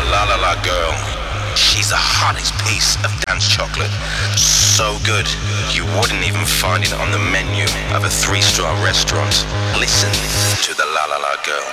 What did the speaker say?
La La La girl. She's the hottest piece of dance chocolate. So good, you wouldn't even find it on the menu of a 3-star restaurant. Listen to the La La La girl.